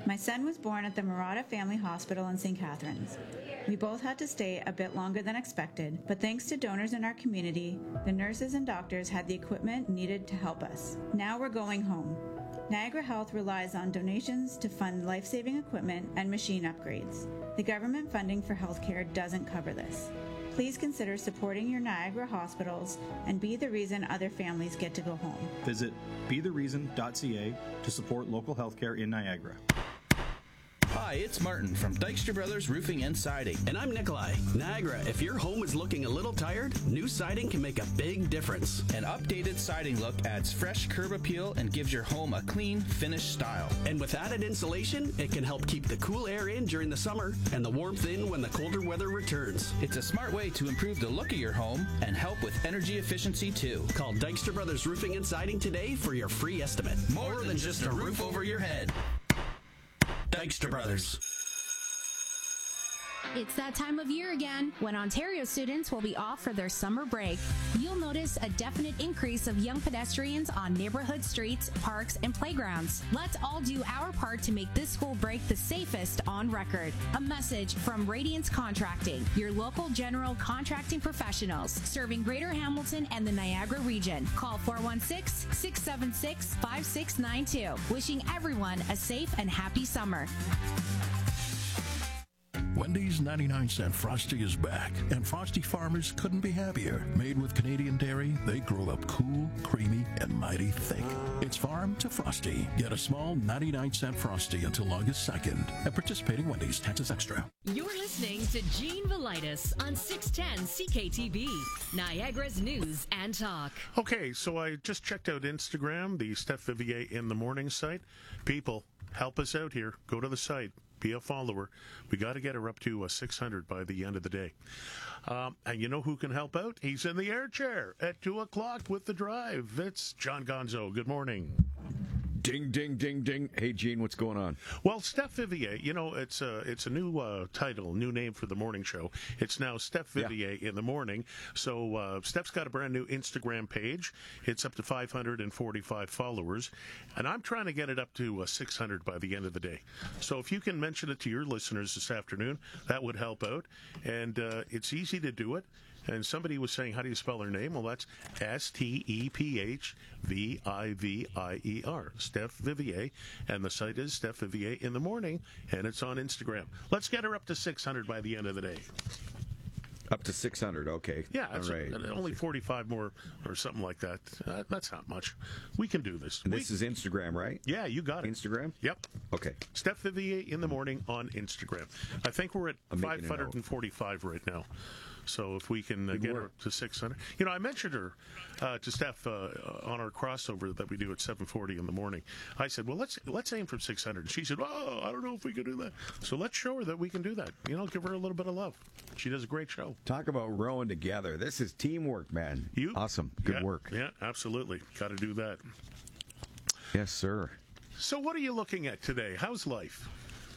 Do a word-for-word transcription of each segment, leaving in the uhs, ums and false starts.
My son was born at the Murata Family Hospital in Saint Catharines. We both had to stay a bit longer than expected, but thanks to donors in our community, the nurses and doctors had the equipment needed to help us. Now we're going home. Niagara Health relies on donations to fund life-saving equipment and machine upgrades. The government funding for healthcare doesn't cover this. Please consider supporting your Niagara hospitals and be the reason other families get to go home. Visit be the reason dot c a to support local healthcare in Niagara. Hi, it's Martin from Dykstra Brothers Roofing and Siding. And I'm Nikolai. Niagara, if your home is looking a little tired, new siding can make a big difference. An updated siding look adds fresh curb appeal and gives your home a clean, finished style. And with added insulation, it can help keep the cool air in during the summer and the warmth in when the colder weather returns. It's a smart way to improve the look of your home and help with energy efficiency too. Call Dykstra Brothers Roofing and Siding today for your free estimate. More, More than, than just a roof over your head. Dykstra Brothers. It's that time of year again when Ontario students will be off for their summer break. You'll notice a definite increase of young pedestrians on neighborhood streets, parks, and playgrounds. Let's all do our part to make this school break the safest on record. A message from Radiance Contracting, your local general contracting professionals serving Greater Hamilton and the Niagara region. Call four one six, six seven six, five six nine two. Wishing everyone a safe and happy summer. Wendy's ninety-nine cent Frosty is back, and Frosty farmers couldn't be happier. Made with Canadian dairy, they grow up cool, creamy, and mighty thick. It's farm to Frosty. Get a small ninety-nine cent Frosty until August second at participating Wendy's. Taxes extra. You're listening to Gene Velitis on six ten C K T V, Niagara's News and Talk. Okay, so I just checked out Instagram, the Steph Vivier in the Morning site. People, help us out here. Go to the site. Be a follower. We got to get her up to uh, six hundred by the end of the day. Um, and you know who can help out? He's in the air chair at two o'clock with the drive. It's John Gonzo. Good morning. Ding, ding, ding, ding. Hey, Gene, what's going on? Well, Steph Vivier, you know, it's a, it's a new uh, title, new name for the morning show. It's now Steph Vivier yeah. in the morning. So uh, Steph's got a brand new Instagram page. It's up to five hundred forty-five followers. And I'm trying to get it up to uh, six hundred by the end of the day. So if you can mention it to your listeners this afternoon, that would help out. And uh, it's easy to do it. And somebody was saying, how do you spell her name? Well, that's S T E P H V I V I E R, Steph Vivier. And the site is Steph Vivier in the morning, and it's on Instagram. Let's get her up to six hundred by the end of the day. Up to six hundred, okay. Yeah, all right. A, only forty-five more or something like that. Uh, that's not much. We can do this. And this we, is Instagram, right? Yeah, you got it. Instagram? Yep. Okay. Steph Vivier in the morning on Instagram. I think we're at five hundred forty-five right now. So if we can uh, get work. her to six hundred. You know, I mentioned her uh, to Steph uh, on our crossover that we do at seven forty in the morning. I said, well, let's let's aim for six hundred. And she said, oh, I don't know if we can do that. So let's show her that we can do that. You know, give her a little bit of love. She does a great show. Talk about rowing together. This is teamwork, man. You Awesome. Good yeah, work. Yeah, absolutely. Got to do that. Yes, sir. So what are you looking at today? How's life?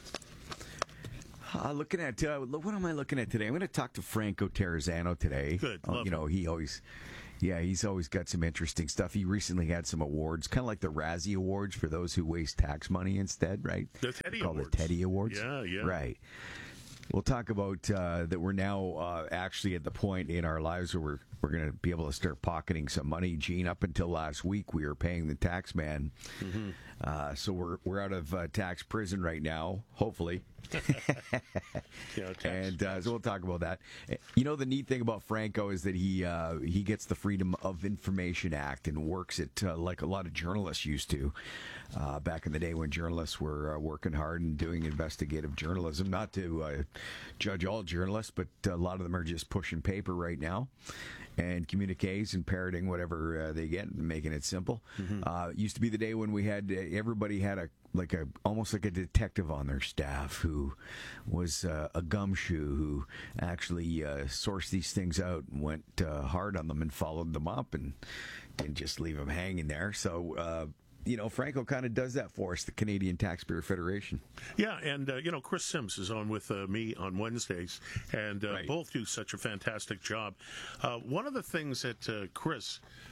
Uh, looking at uh, what am I looking at today? I'm going to talk to Franco Terrazzano today. Good, uh, you know, he always, yeah, he's always got some interesting stuff. He recently had some awards, kind of like the Razzie Awards for those who waste tax money instead, right? The Teddy Called Awards. the Teddy Awards. Yeah, yeah. Right. We'll talk about uh, that. We're now uh, actually at the point in our lives where we're we're going to be able to start pocketing some money. Gene, up until last week, we were paying the tax man, mm-hmm. uh, so we're we're out of uh, tax prison right now. Hopefully. yeah, tax, and uh, tax. so we'll talk about that. You know, the neat thing about Franco is that he uh, he gets the Freedom of Information Act and works it uh, like a lot of journalists used to uh, back in the day when journalists were uh, working hard and doing investigative journalism. Not to uh, judge all journalists, but a lot of them are just pushing paper right now and communiques and parroting whatever uh, they get and making it simple. Mm-hmm. Uh, it used to be the day when we had uh, everybody had a like a almost like a detective on their staff who was uh, a gumshoe who actually uh, sourced these things out and went uh, hard on them and followed them up and didn't just leave them hanging there. So uh, you know, Franco kind of does that for us, the Canadian Taxpayer Federation. Yeah, and, uh, you know, Chris Sims is on with uh, me on Wednesdays, and uh, right. both do such a fantastic job. Uh, one of the things that uh, Chris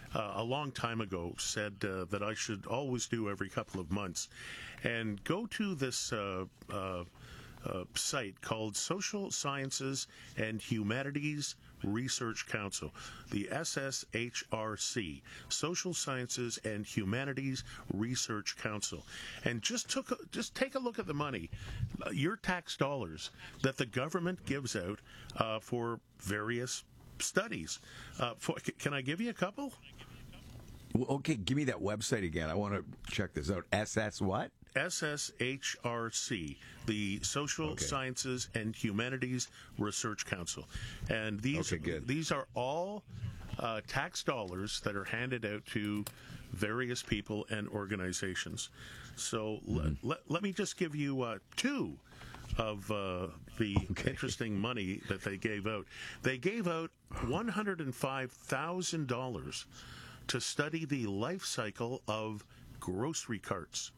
uh, a long time ago said uh, that I should always do every couple of months, and go to this uh, uh, uh, site called Social Sciences and Humanities Research Council, the S S H R C, Social Sciences and Humanities Research Council, and just took a, just take a look at the money, uh, your tax dollars that the government gives out uh, for various studies. Uh, for, can I give you a couple? Well, okay, give me that website again. I want to check this out. S S what? S S H R C, the Social Okay. Sciences and Humanities Research Council. And these Okay, good. these are all uh, tax dollars that are handed out to various people and organizations. So Mm-hmm. le- le- let me just give you uh, two of uh, the Okay. interesting money that they gave out. They gave out one hundred five thousand dollars to study the life cycle of grocery carts.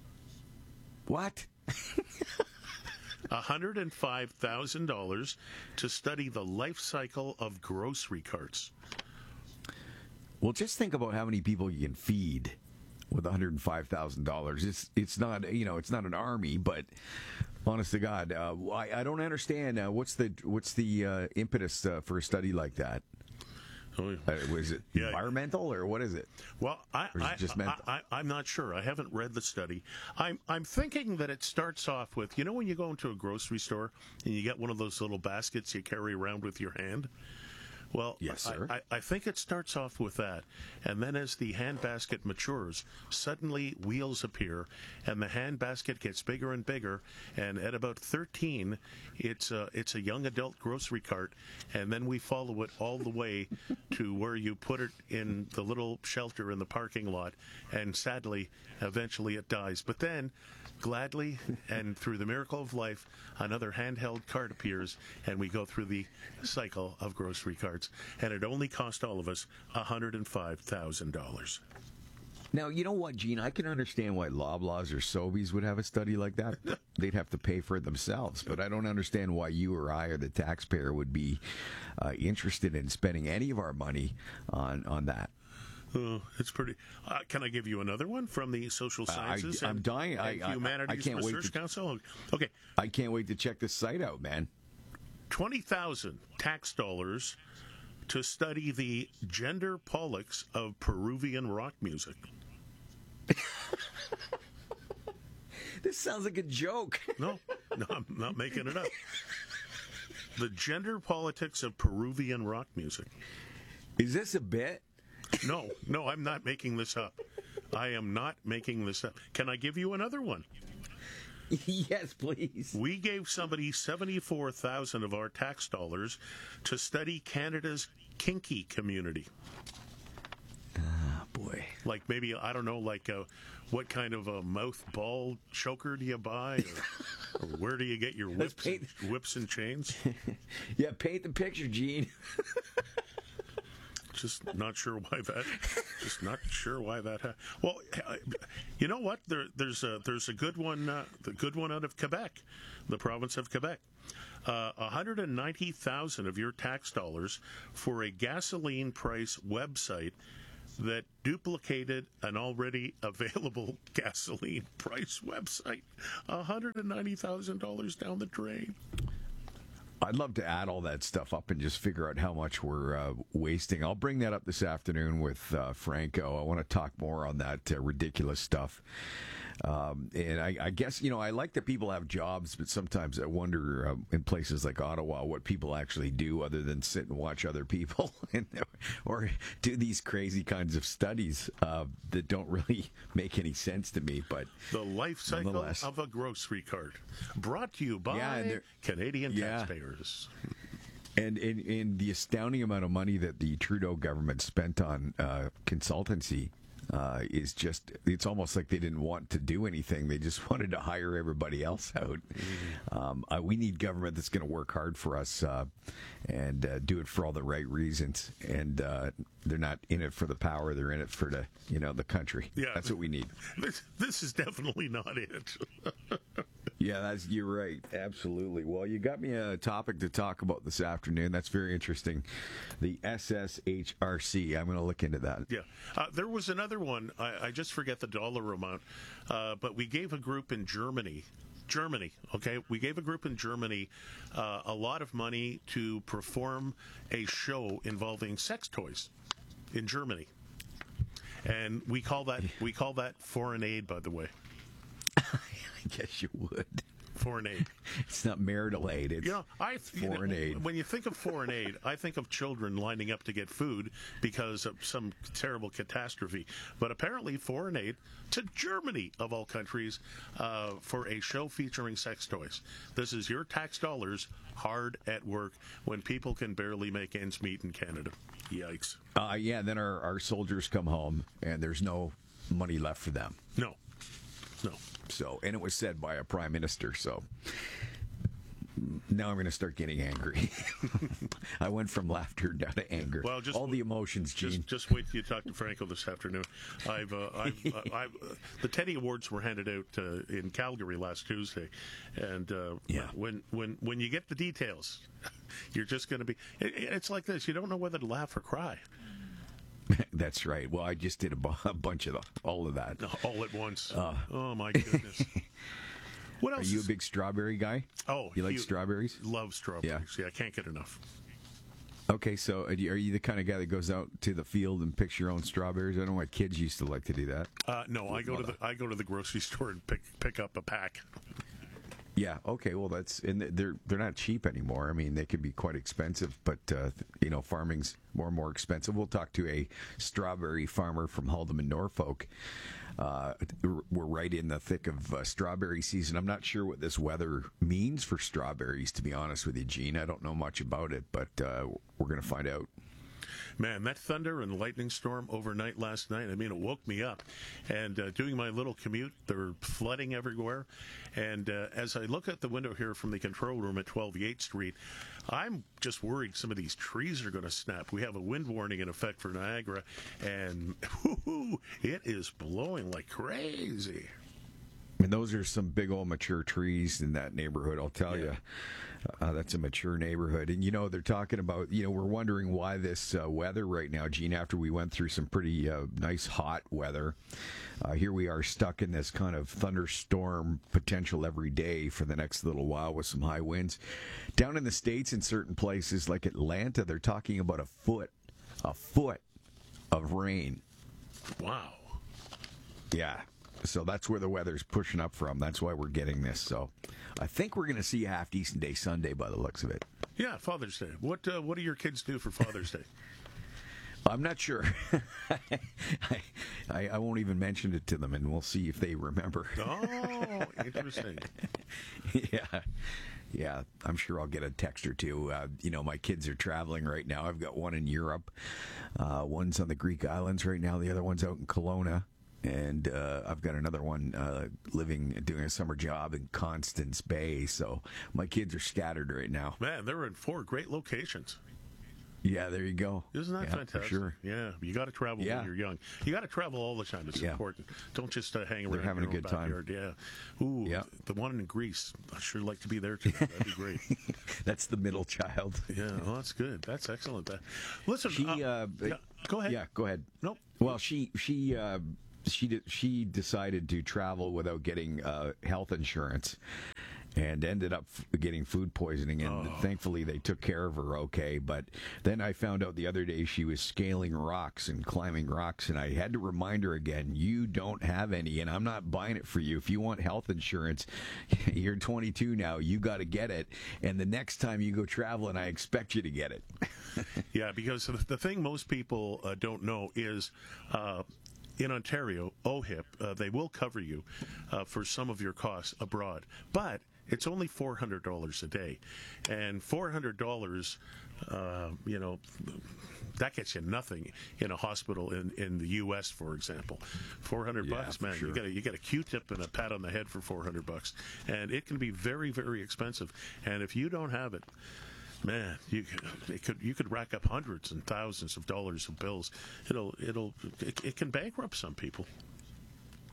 What? one hundred five thousand dollars to study the life cycle of grocery carts. Well, just think about how many people you can feed with one hundred five thousand dollars. It's it's not you know it's not an army, but honest to God, uh, I, I don't understand uh, what's the what's the uh, impetus uh, for a study like that. Oh, yeah. Uh, was it Yeah. environmental or what is it? Well, I, Or is it I, just I, mental? I, I'm not sure. I haven't read the study. I'm, I'm thinking that it starts off with, you know, when you go into a grocery store and you get one of those little baskets you carry around with your hand? Well, Yes, I- sir. I, I think it starts off with that. And then as the handbasket matures, suddenly wheels appear and the handbasket gets bigger and bigger. And at about thirteen, it's a, it's a young adult grocery cart. And then we follow it all the way to where you put it in the little shelter in the parking lot. And sadly, eventually it dies. But then, gladly and through the miracle of life, another handheld cart appears and we go through the cycle of grocery carts. And it only cost all of us one hundred five thousand dollars. Now, you know what, Gene? I can understand why Loblaws or Sobeys would have a study like that. They'd have to pay for it themselves. But I don't understand why you or I or the taxpayer would be uh, interested in spending any of our money on, on that. Oh, it's pretty. Uh, can I give you another one from the Social Sciences I- I'm and, dying. I- and I- I Humanities can't wait Research to- Council? Okay, I can't wait to check this site out, man. twenty thousand tax dollars to study the gender politics of Peruvian rock music. This sounds like a joke. No, no, I'm not making it up. The gender politics of Peruvian rock music. Is this a bit? No, no, I'm not making this up. I am not making this up. Can I give you another one? Yes, please. We gave somebody seventy-four thousand dollars of our tax dollars to study Canada's kinky community. Oh, boy. Like maybe, I don't know, like uh, what kind of a mouth ball choker do you buy? Or, or where do you get your whips, paint- and, whips and chains? Yeah, paint the picture, Gene. Just not sure why that. Just not sure why that. Ha- well, I- you know what? There, there's a there's a good one. Uh, the good one out of Quebec, the province of Quebec. Uh, one hundred ninety thousand of your tax dollars for a gasoline price website that duplicated an already available gasoline price website. one hundred ninety thousand dollars down the drain. I'd love to add all that stuff up and just figure out how much we're uh, wasting. I'll bring that up this afternoon with uh, Franco. I want to talk more on that uh, ridiculous stuff. Um, and I, I guess, you know, I like that people have jobs, but sometimes I wonder uh, in places like Ottawa what people actually do other than sit and watch other people and, or do these crazy kinds of studies uh, that don't really make any sense to me. But The life cycle nonetheless. of a grocery cart. Brought to you by Yeah, and they're- Canadian Yeah. taxpayers. And in, in the astounding amount of money that the Trudeau government spent on uh, consultancy uh, is just, it's almost like they didn't want to do anything. They just wanted to hire everybody else out. Um, uh, we need government that's going to work hard for us uh, and uh, do it for all the right reasons. And uh, they're not in it for the power. They're in it for the, you know, the country. Yeah. That's what we need. This, this is definitely not it. Yeah, that's you're right. Absolutely. Well, you got me a topic to talk about this afternoon. That's very interesting. The S S H R C. I'm going to look into that. Yeah. Uh, there was another one. I, I just forget the dollar amount, uh, but we gave a group in Germany. Germany, okay? We gave a group in Germany uh, a lot of money to perform a show involving sex toys in Germany. And we call that we call that foreign aid, by the way. I guess you would. Foreign aid. It's not marital aid. It's you know, I, foreign you know, aid. When you think of foreign aid, I think of children lining up to get food because of some terrible catastrophe. But apparently, foreign aid to Germany, of all countries, uh, for a show featuring sex toys. This is your tax dollars hard at work when people can barely make ends meet in Canada. Yikes. Uh, yeah, then our, our soldiers come home, and there's no money left for them. No. No. So, and it was said by a prime minister. So now I'm going to start getting angry. I went from laughter down to anger. Well, just all the emotions, Gene. Just, just wait till you talk to Franco this afternoon. I've, uh, I've, uh, I've uh, the Teddy Awards were handed out uh, in Calgary last Tuesday, and uh, yeah. when when when you get the details, you're just going to be. It, it's like this. You don't know whether to laugh or cry. That's right. Well, I just did a, bu- a bunch of the, all of that. All at once. Uh, oh, my goodness. What else? Are you is... a big strawberry guy? Oh, you like you strawberries? Love strawberries. Yeah. yeah, I can't get enough. Okay, so are you, are you the kind of guy that goes out to the field and picks your own strawberries? I know my kids used to like to do that. Uh, no, I go to the I go to the grocery store and pick pick up a pack. Yeah. Okay. Well, that's and they're they're not cheap anymore. I mean, they can be quite expensive, but uh, you know, farming's more and more expensive. We'll talk to a strawberry farmer from Haldimand, Norfolk. Uh, we're right in the thick of uh, strawberry season. I'm not sure what this weather means for strawberries, to be honest with you, Gene. I don't know much about it, but uh, we're going to find out. Man, that thunder and lightning storm overnight last night, I mean, it woke me up. And uh, doing my little commute, there were flooding everywhere. And uh, as I look out the window here from the control room at twelve eighth Street, I'm just worried some of these trees are going to snap. We have a wind warning in effect for Niagara, and whoo-hoo, it is blowing like crazy. And those are some big old mature trees in that neighborhood, I'll tell yeah. you. Uh, that's a mature neighborhood. And, you know, they're talking about, you know, we're wondering why this uh, weather right now, Gene, after we went through some pretty uh, nice hot weather. Uh, here we are stuck in this kind of thunderstorm potential every day for the next little while with some high winds. Down in the States, in certain places like Atlanta, they're talking about a foot, a foot of rain. Wow. Yeah. So that's where the weather's pushing up from. That's why we're getting this. So I think we're going to see a half decent day Sunday by the looks of it. Yeah, Father's Day. What uh, what do your kids do for Father's Day? I'm not sure. I, I, I won't even mention it to them, and we'll see if they remember. Oh, interesting. Yeah. Yeah, I'm sure I'll get a text or two. Uh, you know, my kids are traveling right now. I've got one in Europe. Uh, one's on the Greek islands right now. The other one's out in Kelowna. And uh, I've got another one uh, living, doing a summer job in Constance Bay. So my kids are scattered right now. Man, they're in four great locations. Yeah, there you go. Isn't that yeah, fantastic? For sure. Yeah, you got to travel yeah. when you're young. You got to travel all the time. It's yeah. important. Don't just uh, hang around. They're having your a good backyard. time. Yeah. Ooh, yeah. the one in Greece. I'd sure like to be there too. That'd be great. That's the middle child. Yeah, well, that's good. That's excellent. That, listen, she. Uh, Uh, yeah, go ahead. Yeah, go ahead. Nope. Well, she she. Uh, She did, she decided to travel without getting uh, health insurance and ended up f- getting food poisoning. And oh. thankfully, they took care of her okay. But then I found out the other day she was scaling rocks and climbing rocks. And I had to remind her again, you don't have any, and I'm not buying it for you. If you want health insurance, you're twenty-two now. You got to get it. And the next time you go traveling, I expect you to get it. Yeah, because the thing most people uh, don't know is... Uh, in Ontario, O H I P, uh, they will cover you uh, for some of your costs abroad, but it's only four hundred dollars a day. And four hundred dollars, uh, you know, that gets you nothing in a hospital in, in the U S, for example. four hundred yeah, bucks, man. Sure. You get a, you get a Q-tip and a pat on the head for four hundred bucks. And it can be very, very expensive. And if you don't have it, man, you it could you could rack up hundreds and thousands of dollars of bills. It'll it'll it, it can bankrupt some people.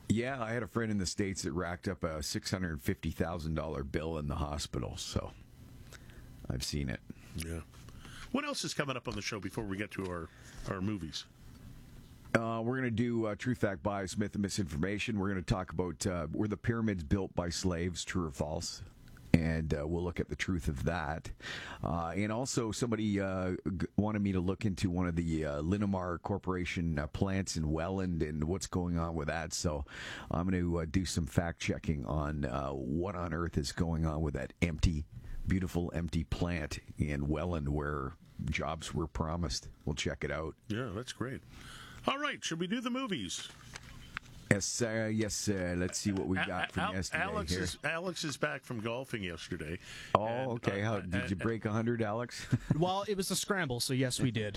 Yeah, I had a friend in the States that racked up a six hundred fifty thousand dollars bill in the hospital, so I've seen it. Yeah. What else is coming up on the show before we get to our, our movies? Uh, we're going to do uh, True Fact, Bias, Myth, and Misinformation. We're going to talk about uh, were the pyramids built by slaves, true or false? And uh, we'll look at the truth of that. Uh, and also, somebody uh, g- wanted me to look into one of the uh, Linamar Corporation uh, plants in Welland and what's going on with that. So I'm going to uh, do some fact-checking on uh, what on earth is going on with that empty, beautiful empty plant in Welland where jobs were promised. We'll check it out. Yeah, that's great. All right, should we do the movies? Yes, sir. Yes, sir. Let's see what we got from Al- yesterday Alex here. is Alex is back from golfing yesterday. Oh, and, okay. uh, How did and- you break a hundred, Alex? Well, it was a scramble, so yes, we did.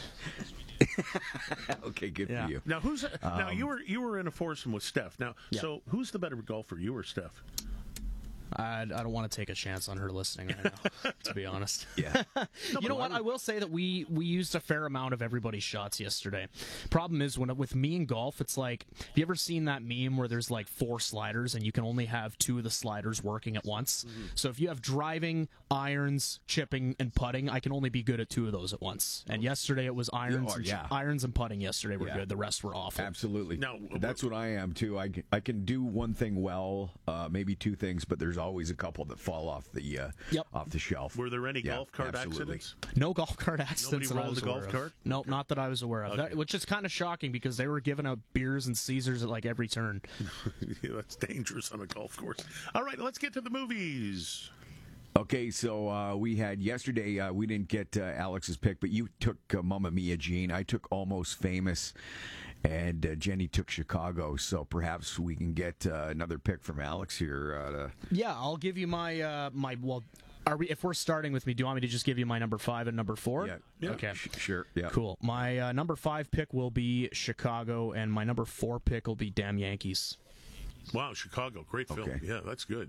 Okay, good Yeah. for you. Now, who's now Um, you were you were in a foursome with Steph. Now, Yeah. so who's the better golfer, you or Steph? I, I don't want to take a chance on her listening right now, to be honest. Yeah. You know what? I will say that we we used a fair amount of everybody's shots yesterday. Problem is, when with me in golf, it's like, have you ever seen that meme where there's like four sliders and you can only have two of the sliders working at once? Mm-hmm. So if you have driving, irons, chipping, and putting, I can only be good at two of those at once. And yesterday it was irons, Oh, and, yeah. irons and putting. Yesterday were Yeah. good. The rest were awful. Absolutely. No, That's what I am, too. I, can- I can do one thing well, uh, maybe two things, but there's always a couple that fall off the uh, Yep. off the shelf. Were there any Yeah, golf cart absolutely. accidents? No golf cart accidents that I rolled was a golf aware cart? of. Nope, not that I was aware of. Okay. That, which is kind of shocking because they were giving out beers and Caesars at like every turn. Yeah, that's dangerous on a golf course. All right, let's get to the movies. Okay, so uh, we had yesterday, uh, we didn't get uh, Alex's pick, but you took uh, Mamma Mia, Gene. I took Almost Famous, and uh, Jenny took Chicago. So perhaps we can get uh, another pick from Alex here. Uh, to... Yeah, I'll give you my uh, my well. Are we? If we're starting with me, do you want me to just give you my number five and number four? Yeah. Yeah. Okay. Sh- sure. Yeah. Cool. My uh, number five pick will be Chicago, and my number four pick will be Damn Yankees. Wow, Chicago, great film. Okay. Yeah, that's good.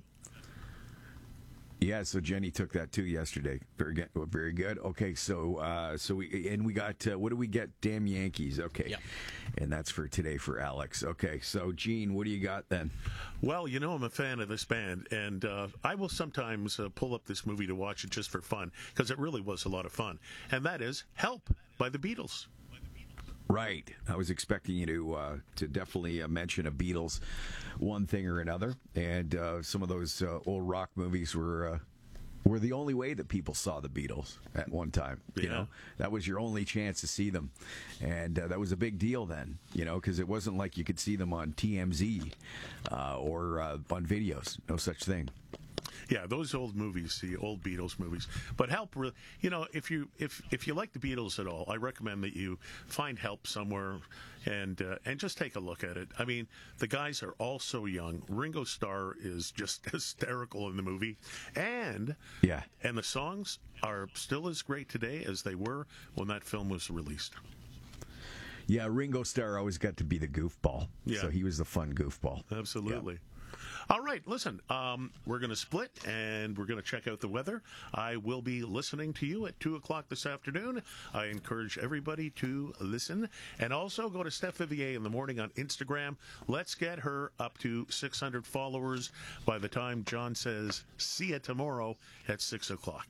Yeah, so Jenny took that too yesterday. Very good. Very good. Okay, so uh, so we and we got uh, what do we get? Damn Yankees. Okay, Yep. And that's for today for Alex. Okay, so Gene, what do you got then? Well, you know I'm a fan of this band, and uh, I will sometimes uh, pull up this movie to watch it just for fun, because it really was a lot of fun. And that is Help by the Beatles. Right. I was expecting you to uh, to definitely uh, mention a Beatles one thing or another, and uh, some of those uh, old rock movies were. Uh, were the only way that people saw the Beatles at one time. You Yeah. know, that was your only chance to see them, and uh, that was a big deal then. You know, because it wasn't like you could see them on T M Z uh, or uh, on videos. No such thing. Yeah, those old movies, the old Beatles movies. But Help, really, you know, if you if if you like the Beatles at all, I recommend that you find Help somewhere and uh, and just take a look at it. I mean, the guys are all so young. Ringo Starr is just hysterical in the movie, and Yeah. and the songs are still as great today as they were when that film was released. Yeah, Ringo Starr always got to be the goofball. Yeah. So he was the fun goofball. Absolutely. All right, listen, um, we're going to split, and we're going to check out the weather. I will be listening to you at two o'clock this afternoon. I encourage everybody to listen. And also go to Steph Vivier in the morning on Instagram. Let's get her up to six hundred followers by the time John says, see you tomorrow at six o'clock.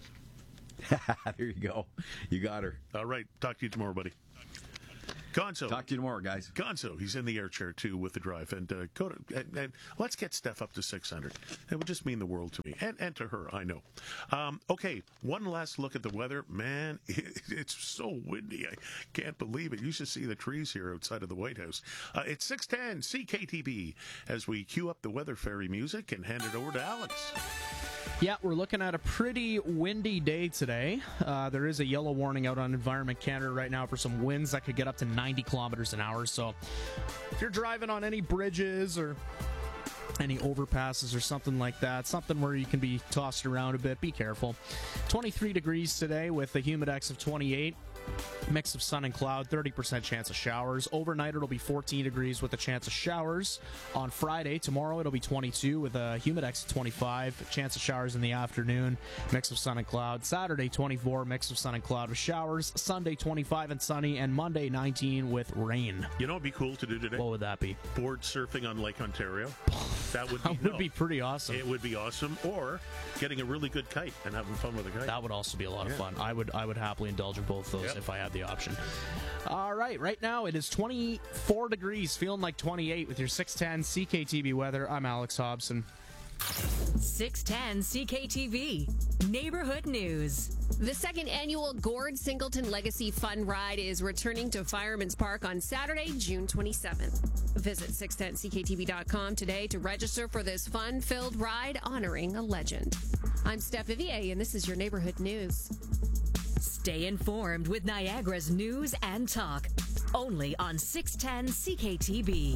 There you go. You got her. All right, talk to you tomorrow, buddy. Gonzo. Talk to you tomorrow, guys. Gonzo, he's in the air chair too with the drive, and uh, go to, and, and let's get Steph up to six hundred. It would just mean the world to me and, and to her, I know. Um, okay, one last look at the weather. Man, it, it's so windy. I can't believe it. You should see the trees here outside of the White House. Uh, it's six ten C K T B as we cue up the weather fairy music and hand it over to Alex. Yeah, we're looking at a pretty windy day today. Uh, there is a yellow warning out on Environment Canada right now for some winds that could get up to ninety kilometers an hour. So if you're driving on any bridges or any overpasses or something like that, something where you can be tossed around a bit, be careful. twenty-three degrees today with a humidex of twenty-eight. Mix of sun and cloud, thirty percent chance of showers. Overnight, it'll be fourteen degrees with a chance of showers. On Friday, tomorrow, it'll be twenty-two with a humidex of twenty-five. Chance of showers in the afternoon. Mix of sun and cloud. Saturday, twenty-four. Mix of sun and cloud with showers. Sunday, twenty-five and sunny. And Monday, nineteen with rain. You know what would be cool to do today? What would that be? Board surfing on Lake Ontario. That would be, that would no, be pretty awesome. It would be awesome. Or getting a really good kite and having fun with a kite. That would also be a lot yeah. of fun. I would I would happily indulge in both those yep. if I had the option. All right, right now it is twenty-four degrees, feeling like twenty-eight with your six ten C K T V weather. I'm Alex Hobson. six ten C K T V Neighborhood News. The second annual Gord Singleton Legacy Fun Ride is returning to Fireman's Park on Saturday, June twenty-seventh. Visit six ten C K T V dot com today to register for this fun-filled ride honoring a legend. I'm Steph Vivier, and this is your Neighborhood News. Stay informed with Niagara's news and talk. Only on six ten C K T V.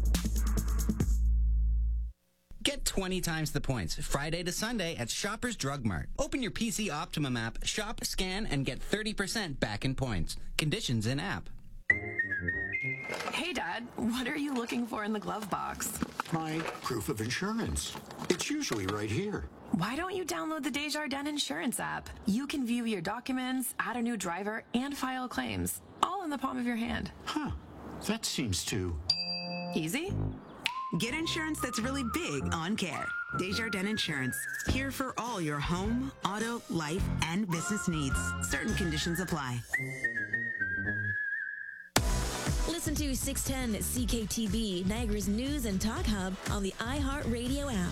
Get twenty times the points Friday to Sunday at Shoppers Drug Mart. Open your P C Optimum app, shop, scan, and get thirty percent back in points. Conditions in app. Hey, Dad, what are you looking for in the glove box? My proof of insurance. It's usually right here. Why don't you download the Desjardins Insurance app? You can view your documents, add a new driver, and file claims, all in the palm of your hand. Huh. That seems too... easy? Get insurance that's really big on care. Desjardins Insurance. Here for all your home, auto, life, and business needs. Certain conditions apply. Listen to six ten C K T V, Niagara's news and talk hub on the iHeartRadio app.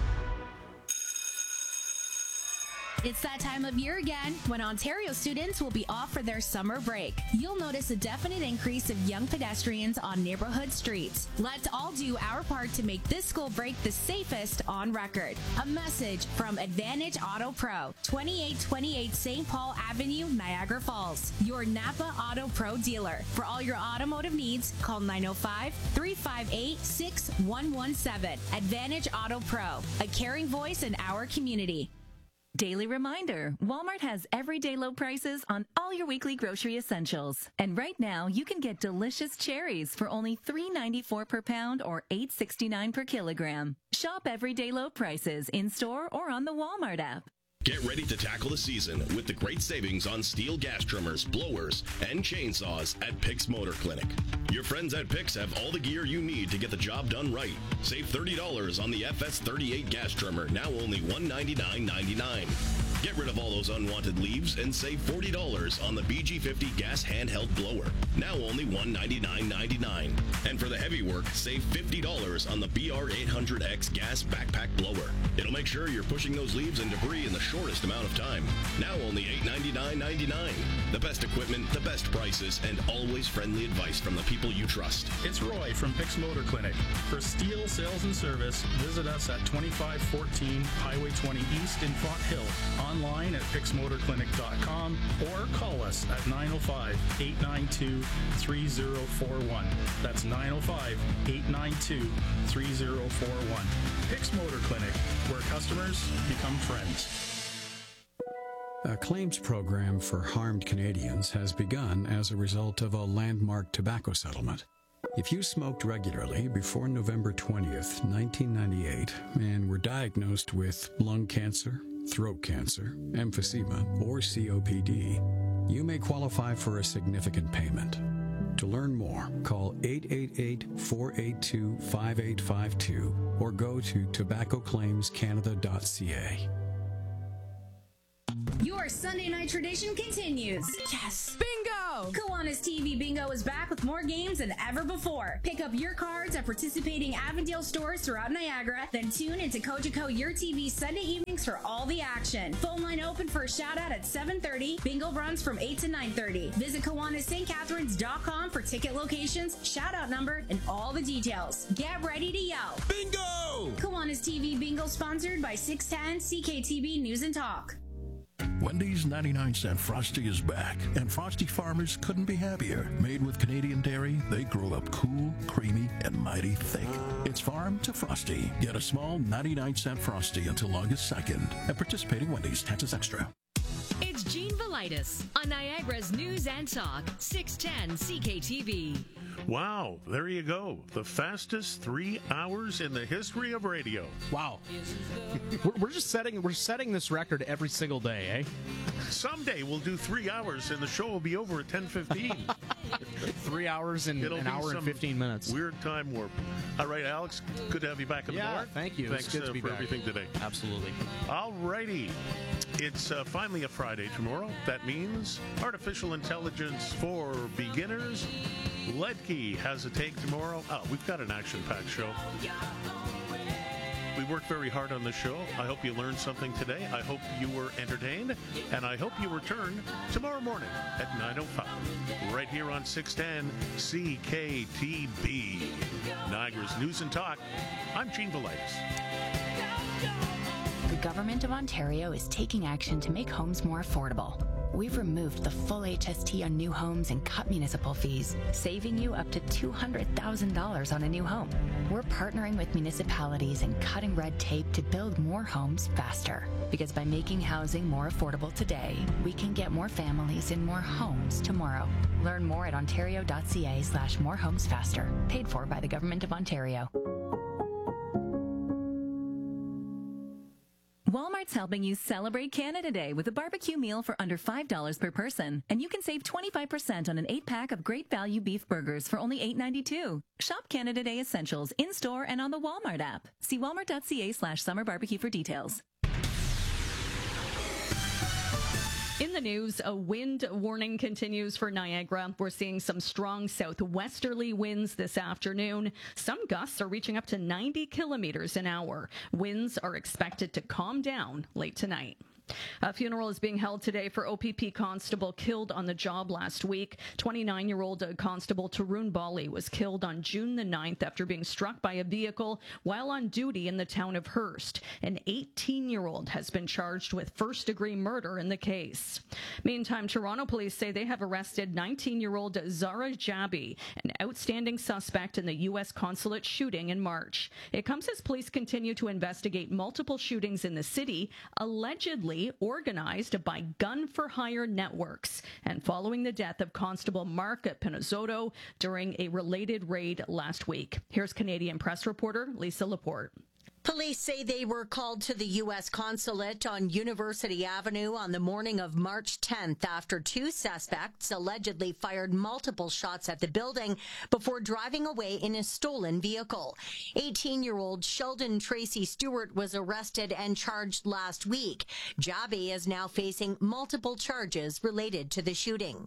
It's that time of year again when Ontario students will be off for their summer break. You'll notice a definite increase of young pedestrians on neighborhood streets. Let's all do our part to make this school break the safest on record. A message from Advantage Auto Pro, twenty-eight twenty-eight Saint Paul Avenue, Niagara Falls, your Napa Auto Pro dealer. For all your automotive needs, call nine oh five, three five eight, six one one seven. Advantage Auto Pro, a caring voice in our community. Daily reminder, Walmart has everyday low prices on all your weekly grocery essentials. And right now, you can get delicious cherries for only three ninety-four per pound or eight sixty-nine per kilogram. Shop everyday low prices in-store or on the Walmart app. Get ready to tackle the season with the great savings on steel gas trimmers, blowers, and chainsaws at Pix Motor Clinic. Your friends at Pix have all the gear you need to get the job done right. Save thirty dollars on the F S thirty-eight gas trimmer, now only one ninety-nine ninety-nine. Get rid of all those unwanted leaves and save forty dollars on the B G fifty gas handheld blower, now only one ninety-nine ninety-nine. And for the heavy work, save fifty dollars on the B R eight hundred X gas backpack blower. It'll make sure you're pushing those leaves and debris in the shortest amount of time. Now only eight ninety-nine ninety-nine. The best equipment, the best prices, and always friendly advice from the people you trust. It's Roy from Pix Motor Clinic. For steel sales and service, visit us at twenty-five fourteen Highway twenty East in Font Hill, online at pix motor clinic dot com, or call us at nine oh five, eight nine two, three oh four one. That's nine oh five, eight nine two, three oh four one. Pix Motor Clinic, where customers become friends. A claims program for harmed Canadians has begun as a result of a landmark tobacco settlement. If you smoked regularly before November twentieth, nineteen ninety-eight, and were diagnosed with lung cancer, throat cancer, emphysema, or C O P D, you may qualify for a significant payment. To learn more, call eight eight eight, four eight two, five eight five two or go to tobacco claims canada dot c a. Your Sunday night tradition continues. Yes! Bingo! Kiwanis T V Bingo is back with more games than ever before. Pick up your cards at participating Avondale stores throughout Niagara, then tune into Cogeco Your T V Sunday evenings for all the action. Phone line open for a shout out at seven thirty. Bingo runs from eight to nine thirty. Visit Kiwanis St Catharines dot com for ticket locations, shout out number, and all the details. Get ready to yell. Bingo! Kiwanis T V Bingo sponsored by six ten C K T V News and Talk. Wendy's ninety-nine cent Frosty is back, and Frosty farmers couldn't be happier. Made with Canadian dairy, they grow up cool, creamy, and mighty thick. It's farm to Frosty. Get a small ninety-nine cent Frosty until August second at participating Wendy's. Taxes extra. It's Jean Velitis Velitis on Niagara's News and Talk, six ten C K T V. Wow, there you go. The fastest three hours in the history of radio. Wow. we're, we're just setting we're setting this record every single day, eh? Someday we'll do three hours and the show will be over at ten fifteen. Three hours and It'll an hour and fifteen minutes. Weird time warp. All right, Alex, good to have you back on yeah, the board. Thank you. Thanks it's good uh, to be for back. everything today. Absolutely. All righty. It's uh, finally a Friday tomorrow. That means artificial intelligence for beginners. Ledkey has a take tomorrow. Oh, we've got an action-packed show. We worked very hard on this show. I hope you learned something today. I hope you were entertained. And I hope you return tomorrow morning at nine oh five. Right here on six ten C K T B. Niagara's News and Talk. I'm Gene Velitis. The Government of Ontario is taking action to make homes more affordable. We've removed the full H S T on new homes and cut municipal fees, saving you up to two hundred thousand dollars on a new home. We're partnering with municipalities and cutting red tape to build more homes faster. Because by making housing more affordable today, we can get more families in more homes tomorrow. Learn more at ontario.ca slash more homes faster. Paid for by the Government of Ontario. Walmart's helping you celebrate Canada Day with a barbecue meal for under five dollars per person. And you can save twenty-five percent on an eight-pack of great value beef burgers for only eight ninety-two. Shop Canada Day Essentials in-store and on the Walmart app. See walmart.ca slash summer barbecue for details. In the news, a wind warning continues for Niagara. We're seeing some strong southwesterly winds this afternoon. Some gusts are reaching up to ninety kilometers an hour. Winds are expected to calm down late tonight. A funeral is being held today for O P P constable killed on the job last week. twenty-nine-year-old Constable Tarun Bali was killed on June the ninth after being struck by a vehicle while on duty in the town of Hearst. An eighteen-year-old has been charged with first-degree murder in the case. Meantime, Toronto police say they have arrested nineteen-year-old Zara Jabi, an outstanding suspect in the U S consulate shooting in March. It comes as police continue to investigate multiple shootings in the city, allegedly organized by gun-for-hire networks, and following the death of Constable Mark Pinizzotto during a related raid last week. Here's Canadian Press reporter Lisa Laporte. Police say they were called to the U S consulate on University Avenue on the morning of March tenth after two suspects allegedly fired multiple shots at the building before driving away in a stolen vehicle. eighteen-year-old Sheldon Tracy Stewart was arrested and charged last week. Jabi is now facing multiple charges related to the shooting.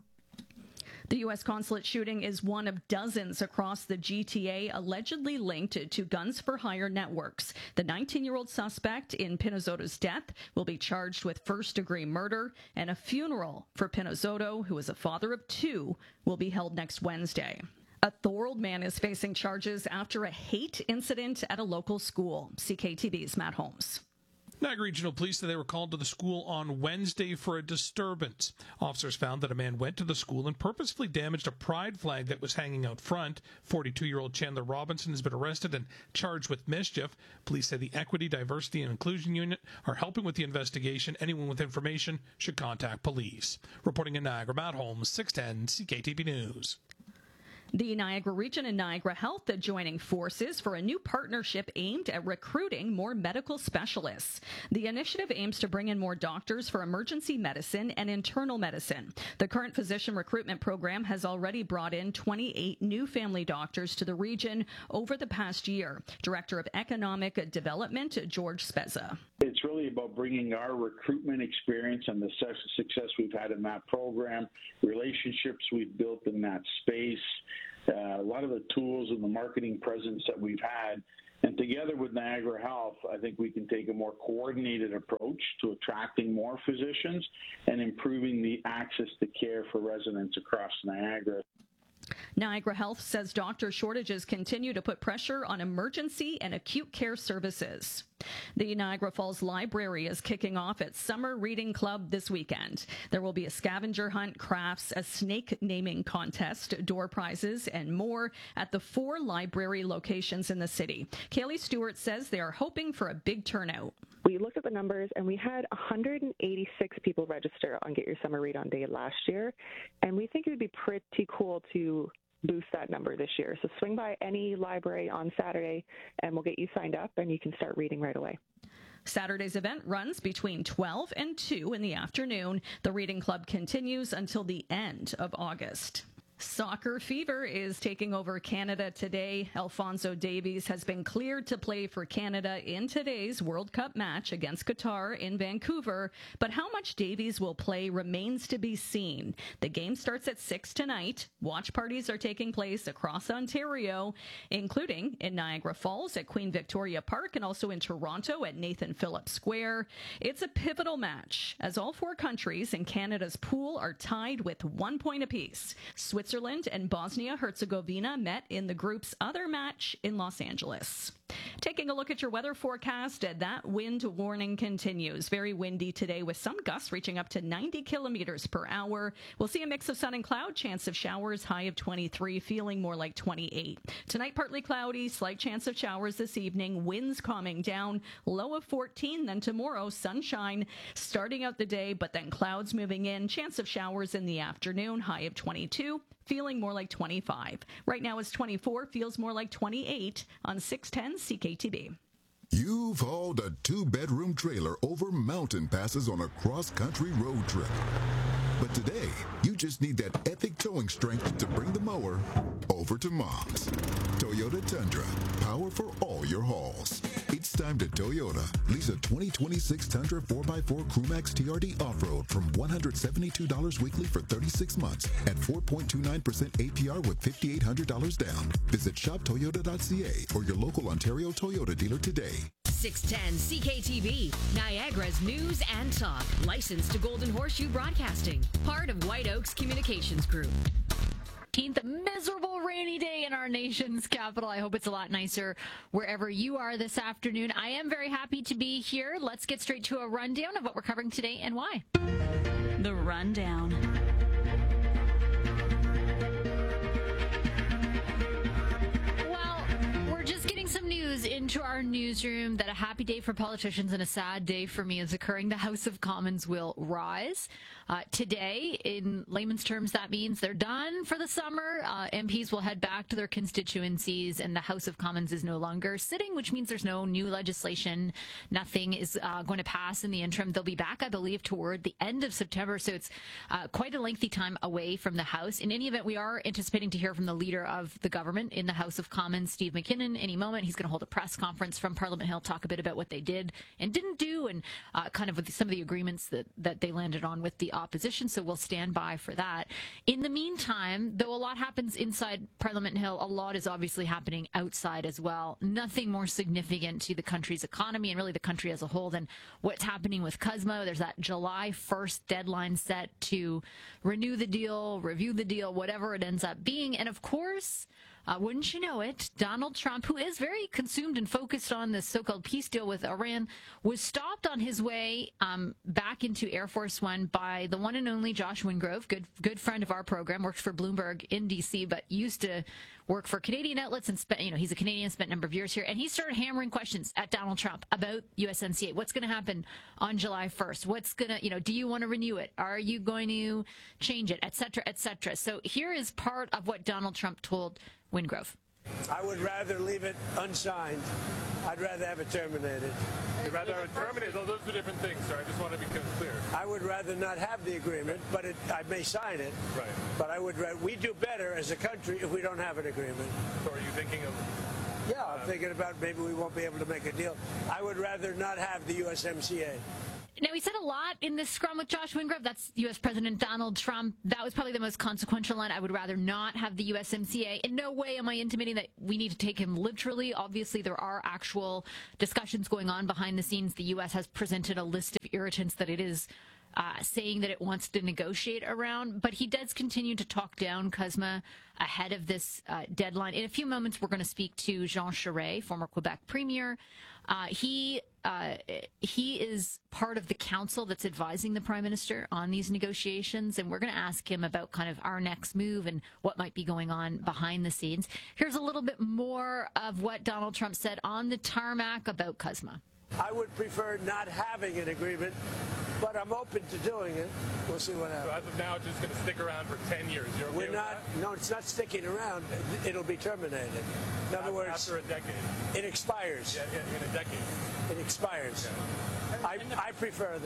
The U S consulate shooting is one of dozens across the G T A allegedly linked to guns-for-hire networks. The nineteen-year-old suspect in Pinizzotto's death will be charged with first-degree murder, and a funeral for Pinizzotto, who is a father of two, will be held next Wednesday. A Thorold man is facing charges after a hate incident at a local school. C K T V's Matt Holmes. Niagara Regional Police said they were called to the school on Wednesday for a disturbance. Officers found that a man went to the school and purposefully damaged a pride flag that was hanging out front. forty-two-year-old Chandler Robinson has been arrested and charged with mischief. Police say the Equity, Diversity and Inclusion Unit are helping with the investigation. Anyone with information should contact police. Reporting in Niagara, Matt Holmes, six ten C K T V News. The Niagara Region and Niagara Health are joining forces for a new partnership aimed at recruiting more medical specialists. The initiative aims to bring in more doctors for emergency medicine and internal medicine. The current physician recruitment program has already brought in twenty-eight new family doctors to the region over the past year. Director of Economic Development, George Spezza. It's really about bringing our recruitment experience and the success we've had in that program, relationships we've built in that space, Uh, a lot of the tools and the marketing presence that we've had. And together with Niagara Health, I think we can take a more coordinated approach to attracting more physicians and improving the access to care for residents across Niagara. Niagara Health says doctor shortages continue to put pressure on emergency and acute care services. The Niagara Falls Library is kicking off its Summer Reading Club this weekend. There will be a scavenger hunt, crafts, a snake naming contest, door prizes, and more at the four library locations in the city. Kaylee Stewart says they are hoping for a big turnout. we looked at the numbers, and we had one hundred eighty-six people register on Get Your Summer Read On Day last year, and we think it would be pretty cool to boost that number this year. So swing by any library on Saturday, and we'll get you signed up, and you can start reading right away. Saturday's event runs between twelve and two in the afternoon. The reading club continues until the end of August. Soccer fever is taking over Canada today. Alphonso Davies has been cleared to play for Canada in today's World Cup match against Qatar in Vancouver, but how much Davies will play remains to be seen. The game starts at six tonight. Watch parties are taking place across Ontario, including in Niagara Falls at Queen Victoria Park and also in Toronto at Nathan Phillips Square. It's a pivotal match as all four countries in Canada's pool are tied with one point apiece. Switzerland Switzerland and Bosnia-Herzegovina met in the group's other match in Los Angeles. Taking a look at your weather forecast, that wind warning continues. Very windy today with some gusts reaching up to ninety kilometers per hour. We'll see a mix of sun and cloud, chance of showers, high of twenty-three, feeling more like twenty-eight. Tonight, partly cloudy, slight chance of showers this evening, winds calming down, low of fourteen. Then tomorrow, sunshine starting out the day, but then clouds moving in, chance of showers in the afternoon, high of twenty-two. Feeling more like twenty-five. Right now it's twenty-four, feels more like twenty-eight on six ten C K T B. You've hauled a two-bedroom trailer over mountain passes on a cross-country road trip. But today, you just need that epic towing strength to bring the mower over to Mom's. Toyota Tundra, power for all your hauls. It's time to Toyota. Lease a twenty twenty-six Tundra four by four Crewmax T R D Off-Road from one hundred seventy-two dollars weekly for thirty-six months at four point two nine percent A P R with five thousand eight hundred dollars down. Visit shop toyota dot c a or your local Ontario Toyota dealer today. six ten C K T V, Niagara's news and talk. Licensed to Golden Horseshoe Broadcasting. Part of White Oaks Communications Group. A miserable rainy day in our nation's capital. I hope it's a lot nicer wherever you are this afternoon. I am very happy to be here. Let's get straight to a rundown of what we're covering today and why. The Rundown. Some news into our newsroom that a happy day for politicians and a sad day for me is occurring. The House of Commons will rise. Uh, today, in layman's terms, that means they're done for the summer. Uh, M Ps will head back to their constituencies, and the House of Commons is no longer sitting, which means there's no new legislation. Nothing is uh, going to pass in the interim. They'll be back, I believe, toward the end of September, so it's uh, quite a lengthy time away from the House. In any event, we are anticipating to hear from the leader of the government in the House of Commons, Steve McKinnon, any moment. He's going to hold a press conference from Parliament Hill, talk a bit about what they did and didn't do, and uh, kind of with some of the agreements that, that they landed on with the opposition, so we'll stand by for that. In the meantime, though a lot happens inside Parliament Hill, a lot is obviously happening outside as well. Nothing more significant to the country's economy and really the country as a whole than what's happening with C U S M O. There's that July first deadline set to renew the deal, review the deal, whatever it ends up being. And of course, Uh, wouldn't you know it, Donald Trump, who is very consumed and focused on this so-called peace deal with Iran, was stopped on his way um, back into Air Force One by the one and only Josh Wingrove, good good friend of our program, works for Bloomberg in D C, but used to work for Canadian outlets and spent, you know, he's a Canadian, spent a number of years here, and he started hammering questions at Donald Trump about U S M C A. What's going to happen on July first? What's going to, you know, do you want to renew it? Are you going to change it, et cetera, et cetera? So here is part of what Donald Trump told Wingrove. I would rather leave it unsigned. I'd rather have it terminated. You'd rather have it terminated? Those are two different things, sir. I just want to be clear. I would rather not have the agreement, but it, I may sign it. Right. But I would. We do better as a country if we don't have an agreement. So are you thinking of... Yeah, I'm uh, thinking about maybe we won't be able to make a deal. I would rather not have the U S M C A. Now, he said a lot in this scrum with Josh Wingrove. That's U S President Donald Trump. That was probably the most consequential line. I would rather not have the U S M C A. In no way am I intimating that we need to take him literally. Obviously, there are actual discussions going on behind the scenes. The U S has presented a list of irritants that it is uh, saying that it wants to negotiate around. But he does continue to talk down C U S M A ahead of this uh, deadline. In a few moments, we're going to speak to Jean Charest, former Quebec Premier. Uh, he uh, he is part of the council that's advising the Prime Minister on these negotiations, and we're going to ask him about kind of our next move and what might be going on behind the scenes. Here's a little bit more of what Donald Trump said on the tarmac about C U S M A. I would prefer not having an agreement, but I'm open to doing it. We'll see what happens. So as of now, it's just going to stick around for ten years. You're okay We're with not. that? No, it's not sticking around. It'll be terminated. In other After, words, after a decade. it expires. Yeah, yeah, in a decade. It expires. I, I prefer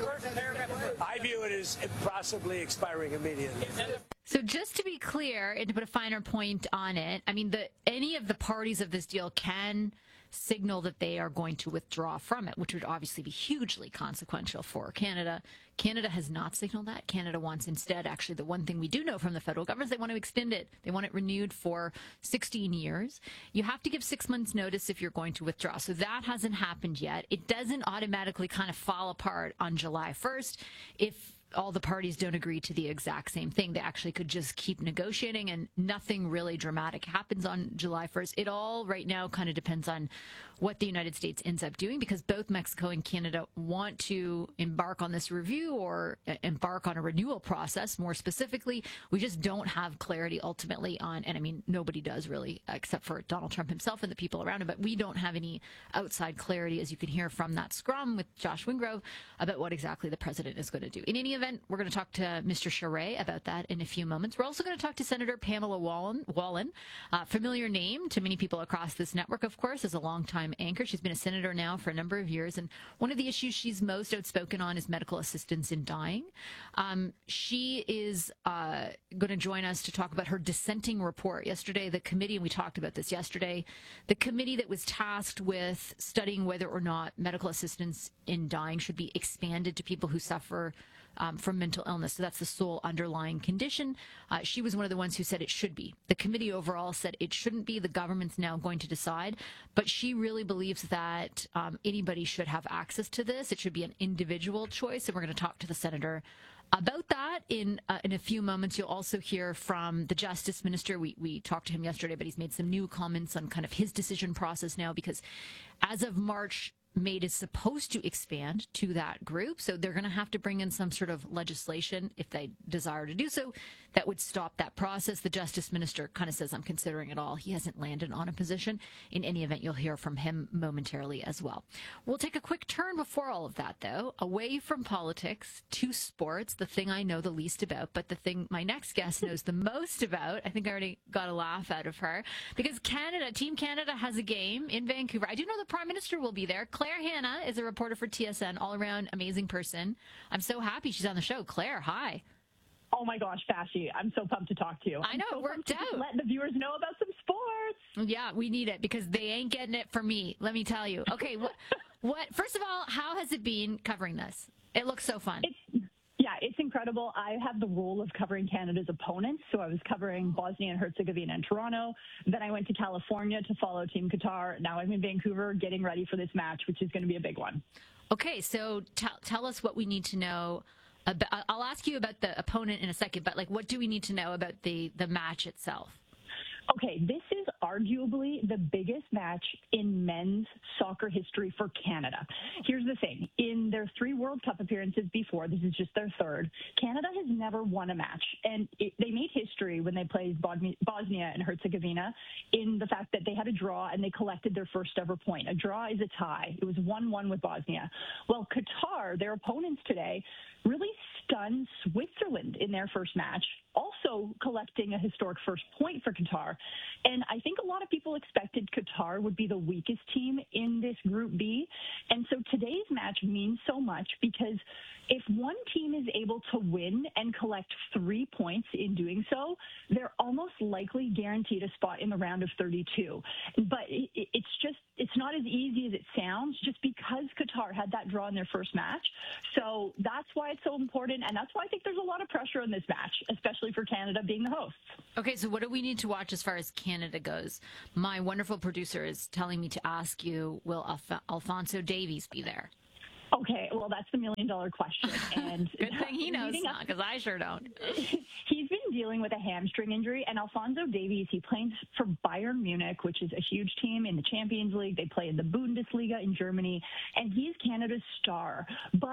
that. I view it as possibly expiring immediately. So just to be clear and to put a finer point on it, I mean, the any of the parties of this deal can signal that they are going to withdraw from it, which would obviously be hugely consequential for Canada. Canada has not signaled that. Canada wants instead, actually, the one thing we do know from the federal government is they want to extend it. They want it renewed for sixteen years. You have to give six months notice if you're going to withdraw. So that hasn't happened yet. It doesn't automatically kind of fall apart on July first if all the parties don't agree to the exact same thing. They actually could just keep negotiating and nothing really dramatic happens on July first. It all right now kind of depends on what the United States ends up doing, because both Mexico and Canada want to embark on this review or embark on a renewal process. More specifically, we just don't have clarity ultimately on, and I mean, nobody does really, except for Donald Trump himself and the people around him, but we don't have any outside clarity, as you can hear from that scrum with Josh Wingrove, about what exactly the president is going to do. In any event, we're going to talk to Mister Charest about that in a few moments. We're also going to talk to Senator Pamela Wallin, Wallin uh, familiar name to many people across this network, of course, as a longtime anchor. She's been a senator now for a number of years, and one of the issues she's most outspoken on is medical assistance in dying. Um, she is uh, going to join us to talk about her dissenting report. Yesterday, the committee, and we talked about this yesterday, the committee that was tasked with studying whether or not medical assistance in dying should be expanded to people who suffer Um, from mental illness. So that's the sole underlying condition. Uh, she was one of the ones who said it should be. The committee overall said it shouldn't be. The government's now going to decide. But she really believes that um, anybody should have access to this. It should be an individual choice. And we're going to talk to the senator about that in uh, in a few moments. You'll also hear from the Justice Minister. We, we talked to him yesterday, but he's made some new comments on kind of his decision process now, because as of March, MAID is supposed to expand to that group, so they're going to have to bring in some sort of legislation if they desire to do so that would stop that process. The Justice Minister kind of says, I'm considering it all. He hasn't landed on a position. In any event, you'll hear from him momentarily as well. We'll take a quick turn before all of that, though, away from politics to sports, the thing I know the least about, but the thing my next guest knows the most about. I think I already got a laugh out of her, because Canada, Team Canada has a game in Vancouver. I do know the Prime Minister will be there. Claire Hanna is a reporter for T S N, all-around amazing person. I'm so happy she's on the show. Claire, hi. Oh my gosh, Fashy, I'm so pumped to talk to you. I know, so it worked out. Let the viewers know about some sports. Yeah, we need it, because they ain't getting it from me, let me tell you. Okay, what, what? First of all, how has it been covering this? It looks so fun. It's, yeah, it's incredible. I have the role of covering Canada's opponents, so I was covering Bosnia and Herzegovina and Toronto. Then I went to California to follow Team Qatar. Now I'm in Vancouver getting ready for this match, which is going to be a big one. Okay, so t- tell us what we need to know. About, I'll ask you about the opponent in a second, but like, what do we need to know about the, the match itself? Okay, this is arguably the biggest match in men's soccer history for Canada. Here's the thing. In their three World Cup appearances before, this is just their third, Canada has never won a match. And it, they made history when they played Bosnia and Herzegovina in the fact that they had a draw and they collected their first ever point. A draw is a tie. It was one one with Bosnia. Well, Qatar, their opponents today, really stunned Switzerland in their first match, also collecting a historic first point for Qatar. And I think a lot of people expected Qatar would be the weakest team in this Group B. And so today's match means so much, because if one team is able to win and collect three points in doing so, they're almost likely guaranteed a spot in the round of thirty-two. But it, it's just, it's not as easy as it sounds, just because Qatar had that draw in their first match. So that's why it's so important, and that's why I think there's a lot of pressure on this match, especially for Canada being the hosts. Okay, so what do we need to watch as far as Canada goes? My wonderful producer is telling me to ask you, will Alf- Alfonso Davies be there? Okay, well, that's the million-dollar question. And good thing he knows not, because I sure don't. He's been dealing with a hamstring injury, and Alfonso Davies, he plays for Bayern Munich, which is a huge team in the Champions League. They play in the Bundesliga in Germany, and he's Canada's star. But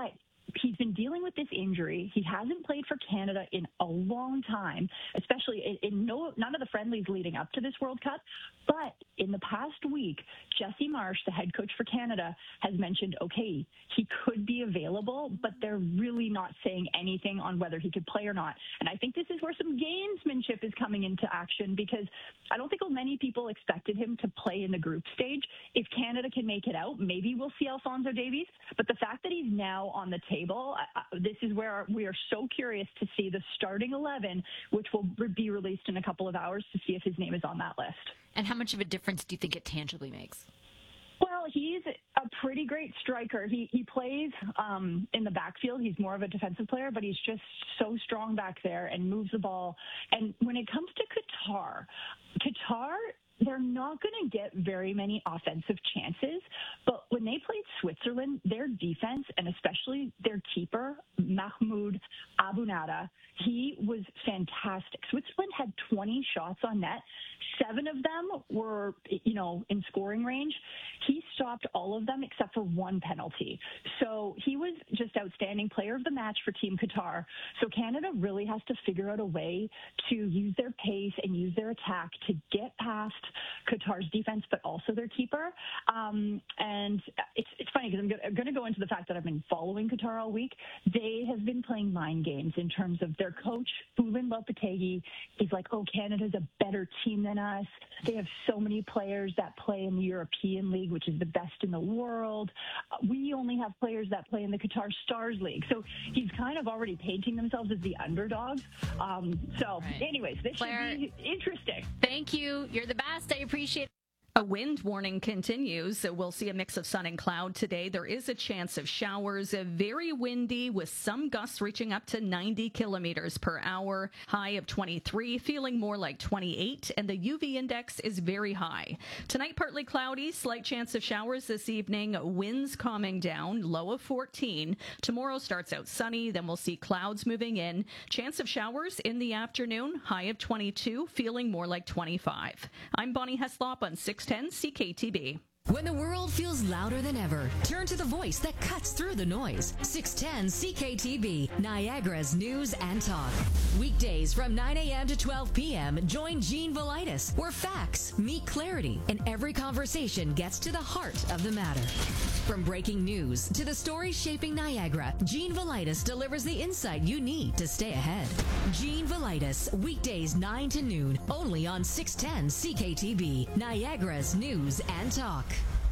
he's been dealing with this injury. He hasn't played for Canada in a long time, especially in, in no none of the friendlies leading up to this World Cup. But in the past week, Jesse Marsh, the head coach for Canada, has mentioned, okay, he could be available, but they're really not saying anything on whether he could play or not. And I think this is where some gamesmanship is coming into action, because I don't think many people expected him to play in the group stage. If Canada can make it out, maybe we'll see Alphonso Davies. But the fact that he's now on the table, uh, this is where we are so curious to see the starting eleven, which will be released in a couple of hours, to see if his name is on that list. And how much of a difference do you think it tangibly makes? Well, he's a pretty great striker. He he plays um, in the backfield. He's more of a defensive player, but he's just so strong back there and moves the ball. And when it comes to Qatar, Qatar, they're not going to get very many offensive chances. But when they played Switzerland, their defense, and especially their keeper, Mahmoud Abunada, he was fantastic. Switzerland had twenty shots on net. Seven of them were, you know, in scoring range. He stopped all of them except for one penalty. So he was just outstanding player of the match for Team Qatar. So Canada really has to figure out a way to use their pace and use their attack to get past Qatar's defense, but also their keeper. Um, and it's, it's funny because I'm going to go into the fact that I've been following Qatar all week. They have been playing mind games in terms of their coach, Fulin Lopetegui. He's like, oh, Canada's a better team than us. They have so many players that play in the European League, which is the best in the world. Uh, we only have players that play in the Qatar Stars League. So he's kind of already painting themselves as the underdogs. Um, so right. anyways, this Claire, should be interesting. Thank you. You're the best. I appreciate it. A wind warning continues, so we'll see a mix of sun and cloud today. There is a chance of showers, very windy with some gusts reaching up to ninety kilometers per hour, high of twenty-three, feeling more like twenty-eight, and the U V index is very high. Tonight, partly cloudy, slight chance of showers this evening, winds calming down, low of fourteen. Tomorrow starts out sunny, then we'll see clouds moving in. Chance of showers in the afternoon, high of twenty-two, feeling more like twenty-five. I'm Bonnie Heslop on six ten C K T B. When the world feels louder than ever, turn to the voice that cuts through the noise. six ten C K T B, Niagara's News and Talk. Weekdays from nine a.m. to twelve p.m., join Jean Velitis, where facts meet clarity and every conversation gets to the heart of the matter. From breaking news to the stories shaping Niagara, Jean Velitis delivers the insight you need to stay ahead. Jean Velitis, weekdays nine to noon, only on six ten C K T B, Niagara's News and Talk.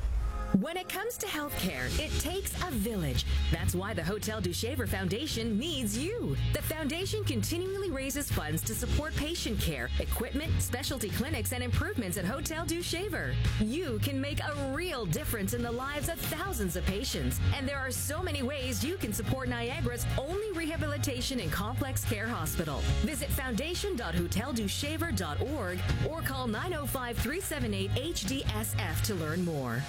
When it comes to healthcare, it takes a village. That's why the Hotel du Shaver Foundation needs you. The foundation continually raises funds to support patient care, equipment, specialty clinics, and improvements at Hotel du Shaver. You can make a real difference in the lives of thousands of patients, and there are so many ways you can support Niagara's only rehabilitation and complex care hospital. Visit foundation dot hotel du shaver dot org or call nine oh five, three seven eight, H D S F to learn more.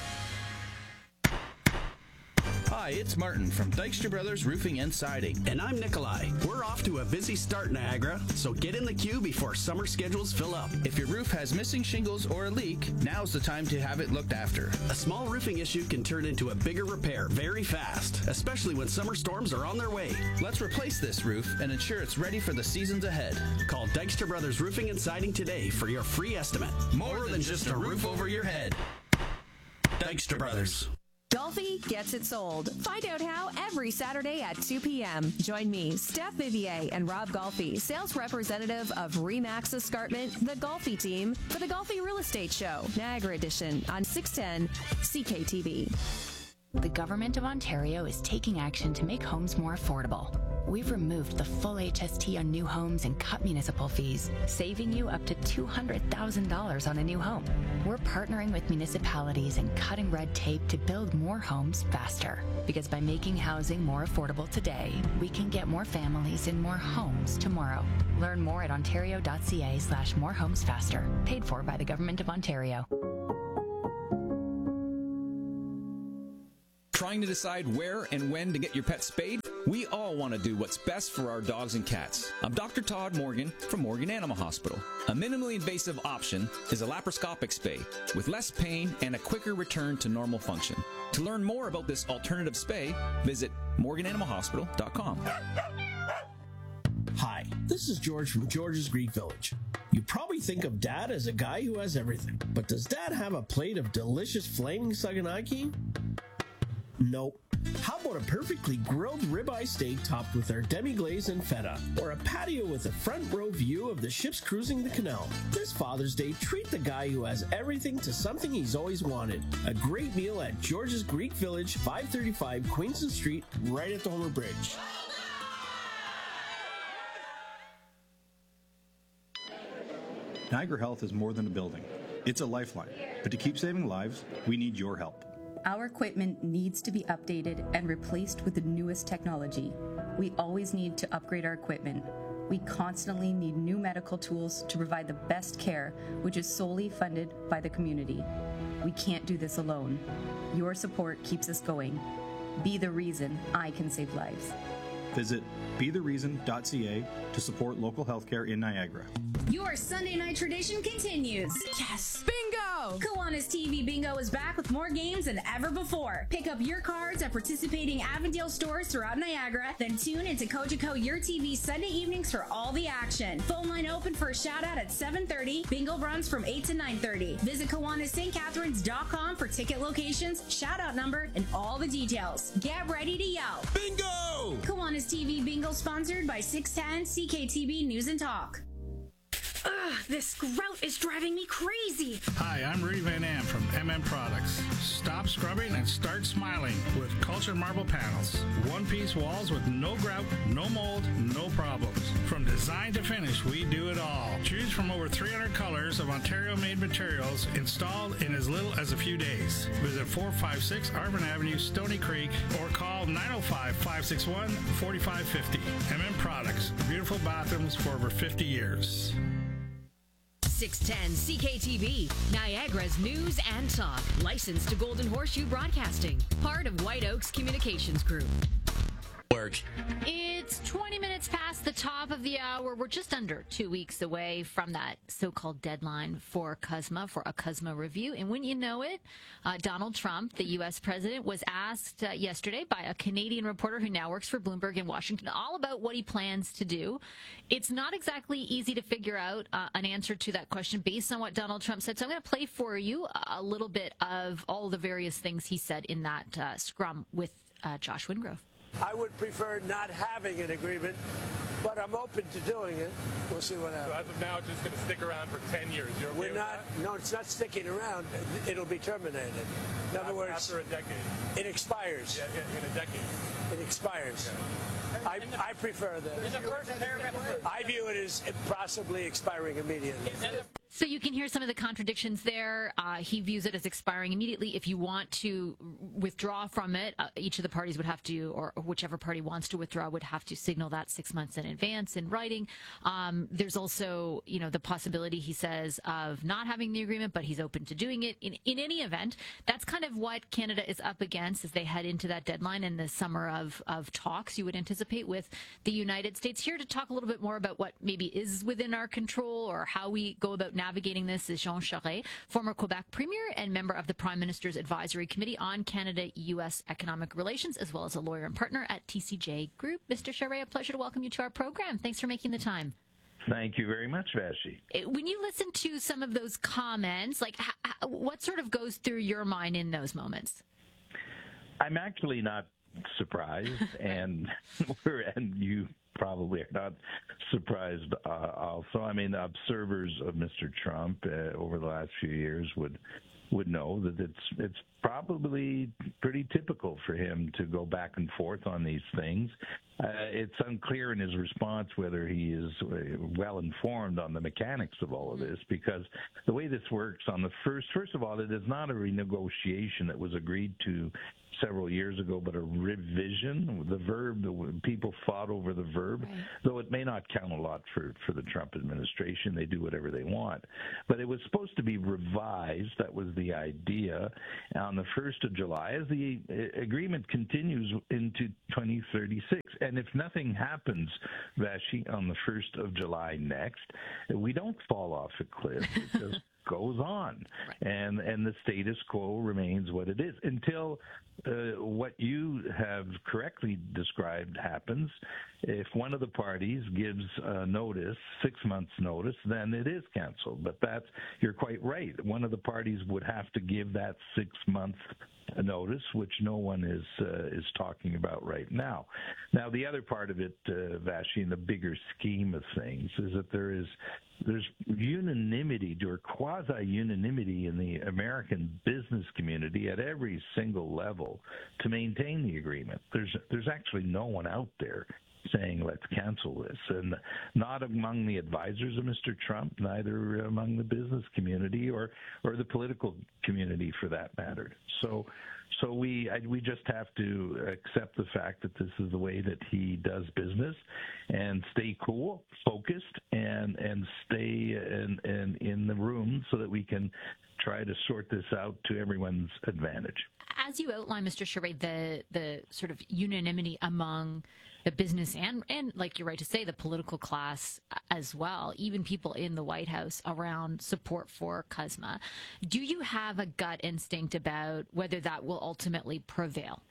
Hi, it's Martin from Dykstra Brothers Roofing and Siding. And I'm Nikolai. We're off to a busy start, Niagara, so get in the queue before summer schedules fill up. If your roof has missing shingles or a leak, now's the time to have it looked after. A small roofing issue can turn into a bigger repair very fast, especially when summer storms are on their way. Let's replace this roof and ensure it's ready for the seasons ahead. Call Dykstra Brothers Roofing and Siding today for your free estimate. More, More than, than just a roof over your head. Dykstra Brothers. Golfi gets it sold. Find out how every Saturday at two p.m. Join me, Steph Vivier, and Rob Golfi, sales representative of Remax Escarpment, the Golfi team, for the Golfi Real Estate Show, Niagara Edition, on six ten C K T V. The Government of Ontario is taking action to make homes more affordable. We've removed the full H S T on new homes and cut municipal fees, saving you up to two hundred thousand dollars on a new home. We're partnering with municipalities and cutting red tape to build more homes faster. Because by making housing more affordable today, we can get more families in more homes tomorrow. Learn more at ontario.ca slash more homes faster. Paid for by the Government of Ontario. Trying to decide where and when to get your pet spayed? We all want to do what's best for our dogs and cats. I'm Doctor Todd Morgan from Morgan Animal Hospital. A minimally invasive option is a laparoscopic spay with less pain and a quicker return to normal function. To learn more about this alternative spay, visit morgan animal hospital dot com. Hi, this is George from George's Greek Village. You probably think of Dad as a guy who has everything, but does Dad have a plate of delicious flaming saganaki? Nope. How about a perfectly grilled ribeye steak topped with our demi-glaze and feta? Or a patio with a front row view of the ships cruising the canal? This Father's Day, treat the guy who has everything to something he's always wanted. A great meal at George's Greek Village, five thirty-five Queenston Street, right at the Homer Bridge. Niagara Health is more than a building. It's a lifeline. But to keep saving lives, we need your help. Our equipment needs to be updated and replaced with the newest technology. We always need to upgrade our equipment. We constantly need new medical tools to provide the best care, which is solely funded by the community. We can't do this alone. Your support keeps us going. Be the reason I can save lives. Visit be the reason dot c a to support local healthcare in Niagara. Your Sunday night tradition continues. Yes! Bingo! Kiwanis T V Bingo is back with more games than ever before. Pick up your cards at participating Avondale stores throughout Niagara, then tune into Cogeco Your T V Sunday evenings for all the action. Phone line open for a shout out at seven thirty. Bingo runs from eight to nine thirty. Visit Kiwanis St Catharines dot com for ticket locations, shout out number, and all the details. Get ready to yell. Bingo! Kiwanis T V Bingo sponsored by six ten C K T B News and Talk. Ugh, this grout is driving me crazy. Hi, I'm Rudy Van Am from M M Products. Stop scrubbing and start smiling with cultured marble panels. One-piece walls with no grout, no mold, no problems. From design to finish, we do it all. Choose from over three hundred colors of Ontario-made materials installed in as little as a few days. Visit four five six Arvin Avenue, Stony Creek, or call nine oh five, five six one, four five five oh. M M Products, beautiful bathrooms for over fifty years. six ten C K T B, Niagara's news and talk. Licensed to Golden Horseshoe Broadcasting. Part of White Oaks Communications Group. Work. It's twenty minutes past the top of the hour. We're just under two weeks away from that so-called deadline for C U S M A, for a C U S M A review. And when you know it, uh, Donald Trump, the U S president, was asked uh, yesterday by a Canadian reporter who now works for Bloomberg in Washington all about what he plans to do. It's not exactly easy to figure out uh, an answer to that question based on what Donald Trump said. So I'm going to play for you a little bit of all the various things he said in that uh, scrum with uh, Josh Wingrove. I would prefer not having an agreement, but I'm open to doing it. We'll see what happens. So as of now, it's just going to stick around for ten years. You're okay We're with not. that? No, it's not sticking around. It'll be terminated. In other After, words, after a decade. It expires. Yeah, yeah, in a decade. It expires. Okay. I, I prefer that. I view it as possibly expiring immediately. So you can hear some of the contradictions there. Uh, he views it as expiring immediately. If you want to withdraw from it, uh, each of the parties would have to, or whichever party wants to withdraw, would have to signal that six months in advance in writing. Um, there's also, you know, the possibility, he says, of not having the agreement, but he's open to doing it. In, in any event, that's kind of what Canada is up against as they head into that deadline in the summer of, of talks you would anticipate with the United States. Here to talk a little bit more about what maybe is within our control or how we go about navigating this is Jean Charest, former Quebec Premier and member of the Prime Minister's Advisory Committee on Canada-U S Economic Relations, as well as a lawyer and partner at T C J Group. Mister Charest, a pleasure to welcome you to our program. Thanks for making the time. Thank you very much, Vashi. When you listen to some of those comments, like how, what sort of goes through your mind in those moments? I'm actually not surprised, and we're, and you probably are not surprised uh, also. I mean, observers of Mister Trump uh, over the last few years would would know that it's it's probably pretty typical for him to go back and forth on these things. Uh, it's unclear in his response whether he is well informed on the mechanics of all of this, because the way this works on the first, first of all, it is not a renegotiation that was agreed to several years ago, but a revision. The verb, people fought over the verb, right. Though it may not count a lot for, for the Trump administration. They do whatever they want. But it was supposed to be revised. That was the idea on the first of July as the agreement continues into twenty thirty-six. And if nothing happens, Vashi, on the first of July next, we don't fall off a cliff. It just goes on, right. and and the status quo remains what it is until uh, what you have correctly described happens. If one of the parties gives a notice, six months notice, then it is canceled. But that's, you're quite right. One of the parties would have to give that six month notice, which no one is uh, is talking about right now. Now, the other part of it, uh, Vashi, in the bigger scheme of things, is that there is there's unanimity or quasi-unanimity in the American business community at every single level to maintain the agreement. There's there's actually no one out there saying let's cancel this, and not among the advisors of Mister Trump, neither among the business community or or the political community for that matter. So so we I, we just have to accept the fact that this is the way that he does business, and stay cool, focused, and and stay in in, in the room so that we can try to sort this out to everyone's advantage. As you outline, Mister Charest, the the sort of unanimity among the business and, and, like you're right to say, the political class as well, even people in the White House around support for C U S M A. Do you have a gut instinct about whether that will ultimately prevail?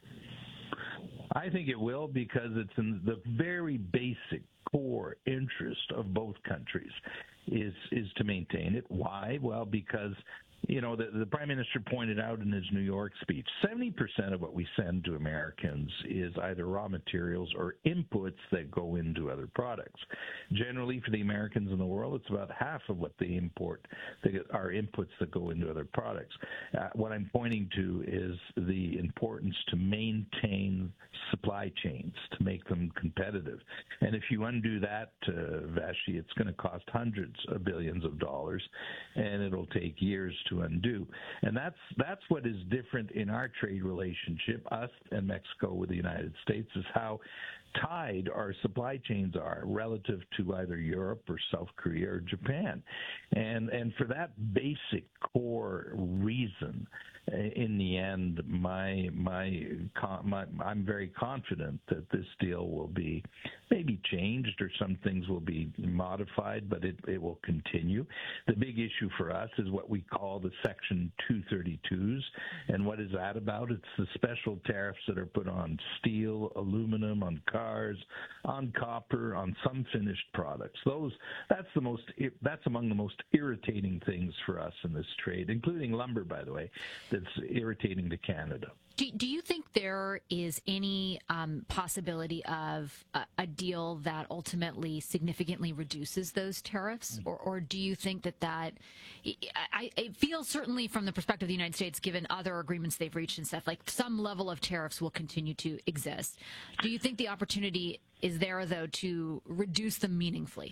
I think it will, because it's in the very basic core interest of both countries is is to maintain it. Why? Well, because you know, the, the Prime Minister pointed out in his New York speech, seventy percent of what we send to Americans is either raw materials or inputs that go into other products. Generally, for the Americans in the world, it's about half of what they import they are inputs that go into other products. Uh, what I'm pointing to is the importance to maintain supply chains, to make them competitive. And if you undo that, uh, Vashi, it's going to cost hundreds of billions of dollars, and it'll take years to undo. And that's that's what is different in our trade relationship, us and Mexico with the United States, is how tied our supply chains are relative to either Europe or South Korea or Japan. And and for that basic core reason, in the end, my, my my I'm very confident that this deal will be maybe changed or some things will be modified, but it, it will continue. The big issue for us is what we call the Section two thirty-twos. And what is that about? It's the special tariffs that are put on steel, aluminum, on cars, on copper, on some finished products. Those that's the most that's among the most irritating things for us in this trade, including lumber, by the way. That's irritating to Canada. Do, do you think there is any um, possibility of a, a deal that ultimately significantly reduces those tariffs? Or, or do you think that that, I, it feels certainly from the perspective of the United States, given other agreements they've reached and stuff, like some level of tariffs will continue to exist. Do you think the opportunity is there, though, to reduce them meaningfully?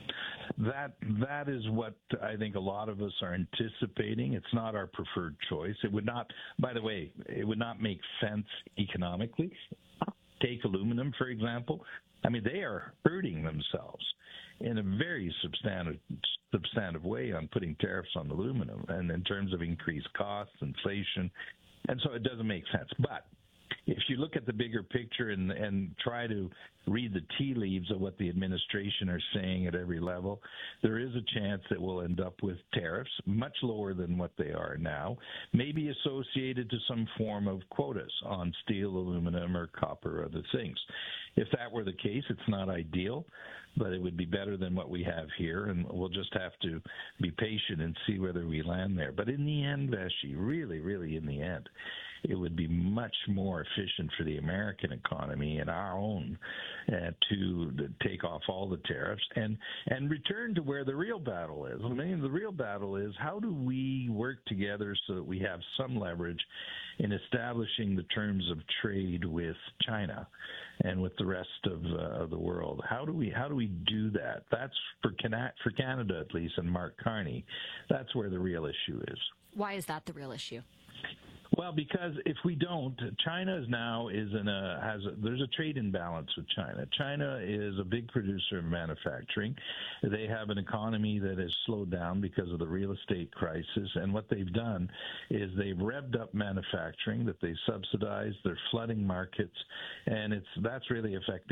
That that is what I think a lot of us are anticipating. It's not our preferred choice. It would not, by the way, it would not make sense economically. Take aluminum, for example. I mean, they are hurting themselves in a very substantive substantive way on putting tariffs on aluminum, and in terms of increased costs, inflation, and so it doesn't make sense. But if you look at the bigger picture and, and try to read the tea leaves of what the administration are saying at every level, there is a chance that we'll end up with tariffs much lower than what they are now, maybe associated to some form of quotas on steel, aluminum, or copper, or other things. If that were the case, it's not ideal, but it would be better than what we have here, and we'll just have to be patient and see whether we land there. But in the end, Vashi, really, really in the end, it would be much more efficient for the American economy and our own uh, to, to take off all the tariffs and, and return to where the real battle is. I mean, the real battle is how do we work together so that we have some leverage in establishing the terms of trade with China and with the rest of, uh, of the world. How do we how do we do that? That's for Can- for Canada, at least, and Mark Carney. That's where the real issue is. Why is that the real issue? Well, because if we don't, China is now is in a has a, there's a trade imbalance with China. China is a big producer of manufacturing. They have an economy that has slowed down because of the real estate crisis, and what they've done is they've revved up manufacturing that they subsidize. They're flooding markets, and it's that's really affecting